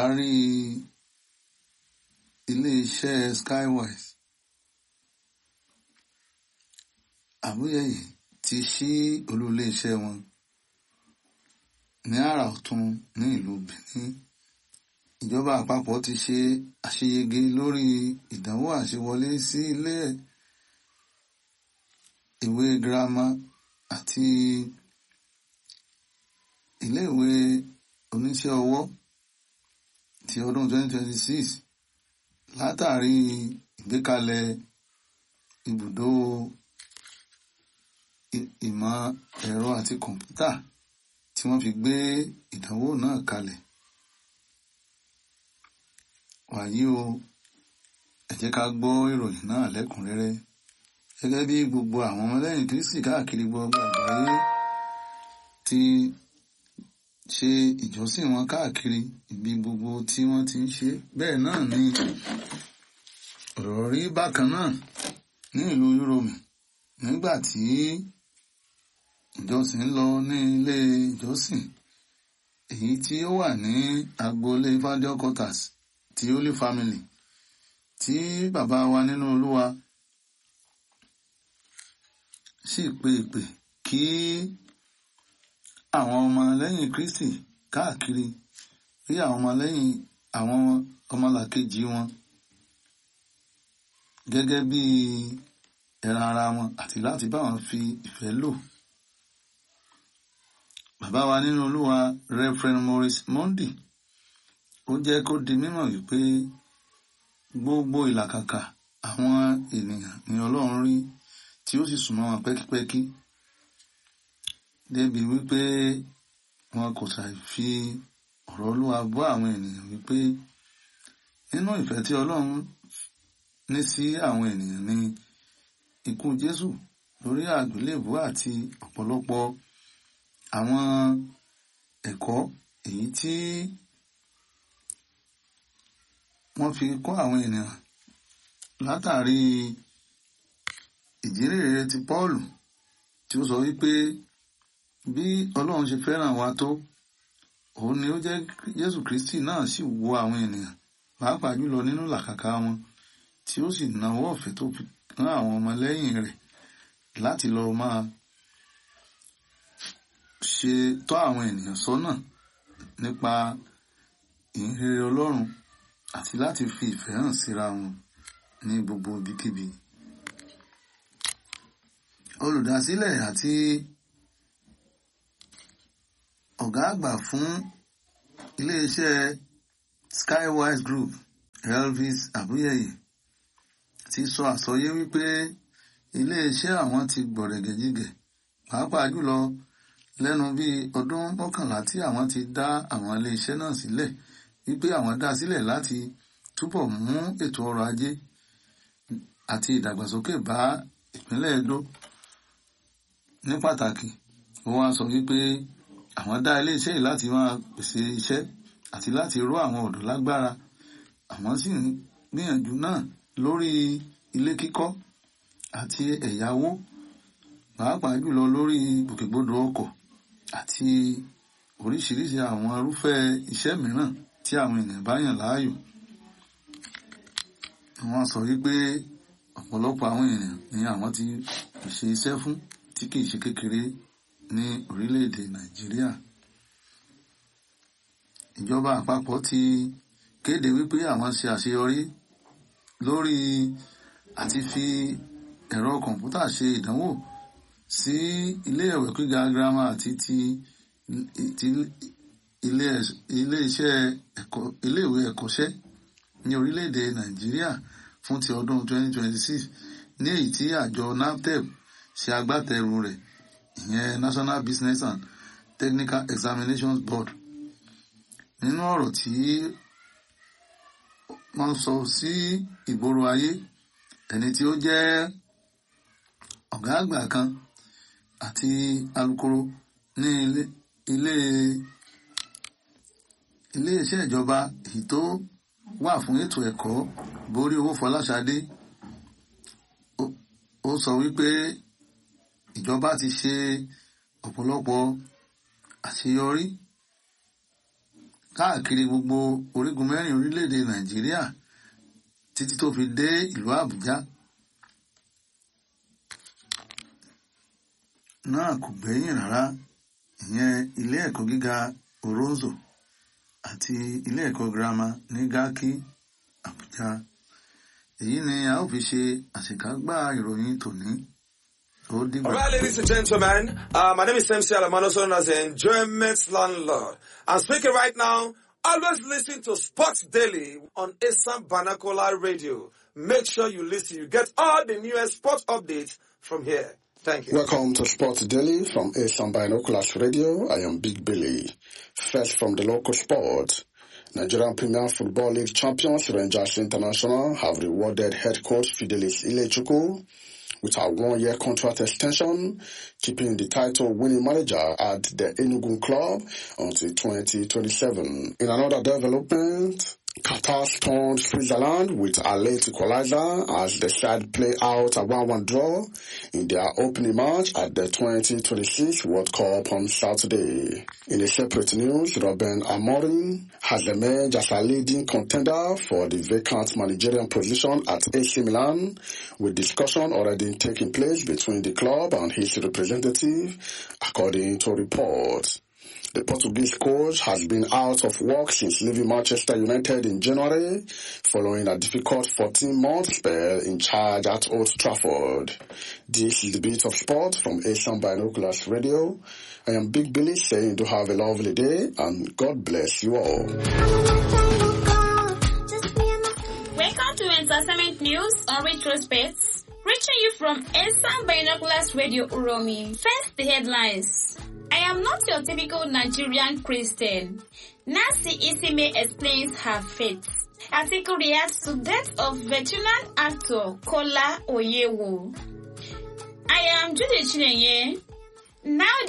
adarí ilé-iṣẹ́ Skywise Àbúyẹ̀yẹ ti ṣí olú ilé-iṣẹ́ wọn ní àrà ọ̀tún ní ìlú Benin. Ìjọba àpapọ̀ ti ṣe àṣeyege lórí ìdánwò àṣewọlé sí ilé ìwé girama àti ilé ìwé oníṣẹ́ ọwọ́ ti ọdún 2026 látàrí ìgbékalẹ̀ ibùdó ìmọ̀ ẹ̀rọ àti kọ̀ǹpútà tí wọ́n fi gbé ìdánwò náà kalẹ̀. Wàyí o, ẹ jẹ́ ká gbọ́ ìròyìn náà lẹ́kùnrẹ́rẹ́. Gẹ́gẹ́ bí gbogbo àwọn ọmọlẹ́yìn Kristi káàkiri gbogbo àgbáyé ti ṣe ìjọsìn wọn káàkiri ibi gbogbo tí wọ́n ti ń ṣe, bẹ́ẹ̀ náà ni ọ̀rọ̀ rí bákan náà ní ìlú Yúróòmù nígbà tí ìjọsìn lọ ní ilé ìjọsìn èyí tí ó wà ní agboolé Fájọ́ Quarters ti Holy Family tí bàbá wa nínú Olúwa sì pe ìpè kí àwọn ọmọlẹ́yìn Kristi káàkiri rí àwọn ọmọlẹ́yìn àwọn ọmọlàkejì wọn gẹ́gẹ́ bí ẹran ara wọn àti láti bá wọn fi ìfẹ́ lò. Bàbá wa nínú Olúwa Reverend Maurice Mondi ó jẹ́ kó di mímọ̀ wípé gbogbo ìlàkàkà àwọn ènìyàn ni Ọlọ́run rí tí ó sì súnmọ́ wọn pẹ́kípẹ́kí débi wípé wọn kò ṣàì fi ọ̀rọ̀ Olúwa bọ́ àwọn ènìyàn wípé nínú ìfẹ́ tí Ọlọ́run ní sí àwọn ènìyàn ni ikú Jésù lórí àgbélébùú àti ọ̀pọ̀lọpọ̀ àwọn ẹ̀kọ́ èyí tí wọ́n fi kọ́ àwọn ènìyàn látàrí ìjírèrè ti Pọ́ọ̀lù tí ó sọ wípé bí Ọlọ́run ṣe fẹ́ràn wa tó, òun ni ó jẹ́ Jésù Kristi náà sì wo àwọn ènìyàn pàápàá jùlọ nínú làkàkà wọn tí ó sì nawọ́ ọ̀fẹ́ tó fi rán àwọn ọmọlẹ́yìn rẹ̀ láti lọ máa ṣe tọ́ àwọn ènìyàn sọ́nà nípa ìhìnrere Ọlọ́run àti láti fi ìfẹ́ hàn síra wọn ní gbogbo ibikíbi. Olùdásílẹ̀ àti ọ̀gá àgbà fún iléeṣẹ́ Skywise Group Elvis Àbúyẹ̀yẹ ti sọ àsọyé wípé iléeṣẹ́ àwọn ti gbọ̀rẹ̀gẹ̀jigẹ̀ pàápàá jùlọ lẹ́nu bí ọdún 11 tí àwọn ti dá àwọn iléeṣẹ́ náà sílẹ̀, wípé àwọn dá sílẹ̀ láti túbọ̀ mú ètò ọrọ̀ ajé àti ìdàgbàsókè bá ìpínlẹ̀ Edo. Ní pàtàkì, ó wá sọ wípé àwọn dá iléeṣẹ́ yìí láti máa pèsè iṣẹ́ àti láti ró àwọn ọ̀dọ́ lágbára. Àwọn sì ń gbìyànjú náà lórí ilé kíkọ́ àti ẹ̀yáwó, pàápàá jùlọ lórí gbòkègbodò ọkọ̀ àti oríṣiríṣi àwọn irúfẹ́ iṣẹ́ mìíràn tí àwọn ènìyàn bá yàn láàyò. Wọ́n sọ wípé ọ̀pọ̀lọpọ̀ àwọn ènìyàn ni àwọn ti ṣe iṣẹ́ fún tí kìí ṣe kékeré ní orílẹ̀-èdè Nàìjíríà. Ìjọba àpapọ̀ ti kéde wípé àwọn ṣe àṣeyọrí lórí àti fi ẹ̀rọ kọ̀ǹpútà ṣe ìdánwò sí ilé ìwé gíga girama àti ti ilé ìwé ẹ̀kọ́ṣẹ́ ní orílẹ̀-èdè Nàìjíríà fún ti ọdún 2026 ní èyí tí àjọ NABTEB ṣe agbátẹrù rẹ̀, ìyẹn National Business and Technical Examinations Board. Nínú ọ̀rọ̀ tí wọ́n sọ sí ìgboro ayé, ẹni tí ó jẹ́ ọ̀gá àgbà kan àti alukoro ní ilé-iṣẹ́ ìjọba èyí tó wà fún ètò ẹ̀kọ́ Borí Owó Fọláṣadé, ó sọ wípé ìjọba ti ṣe ọ̀pọ̀lọpọ̀ àṣeyọrí káàkiri gbogbo orígun mẹ́rin orílẹ̀-èdè Nàìjíríà títí tó fi dé ìlú Àbújá. Náà kò gbẹ́yìn rárá, ìyẹn ilé ẹ̀kọ́ gíga Oronzo àti ilé ẹ̀kọ́ girama ní Garki, Àbújá. Èyí ni a ó fi ṣe àṣekágbá ìròyìn tòní. All right, ladies and gentlemen, my name is MC Alamano, known as the Enjoyment Landlord. I'm speaking right now. Always listen to Sports Daily on Asam Banakola Radio. Make sure you listen. You get all the newest sports updates from here. Thank you. Welcome to Sports Daily from Asam Binoculars Radio. I am Big Billy. First from the local sport. Nigerian Premier Football League champions Rangers International have rewarded head coach Fidelis Ilechukwu with a 1-year contract extension, keeping the title-winning manager at the Enugu club until 2027. In another development, Qatar stunned Switzerland with a late equalizer as the side play out a 1-1 draw in their opening match at the 2026 World Cup on Saturday. In a separate news, Ruben Amorim has emerged as a leading contender for the vacant managerial position at AC Milan, with discussion already taking place between the club and his representative, according to reports. The Portuguese coach has been out of work since leaving Manchester United in January, following a difficult 14-month spell in charge at Old Trafford. This is the Beat of Sport from Asian Binoculars Radio. I am Big Billy saying to have a lovely day and God bless you all. Welcome to Entertainment News on Retrospect, reaching you from Asian Binoculars Radio Uromi. First, the headlines. I am not your typical Nigerian Christian. Nancy Isime explains her faith. Article reacts to death of veteran actor Kola Oyewo. I am Judy Chinenye. Now